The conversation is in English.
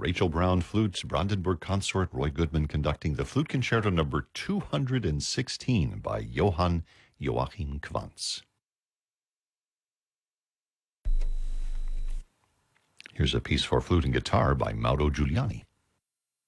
Rachel Brown flutes, Brandenburg Consort, Roy Goodman conducting the Flute Concerto number 216 by Johann Joachim Quantz. Here's a piece for flute and guitar by Mauro Giuliani.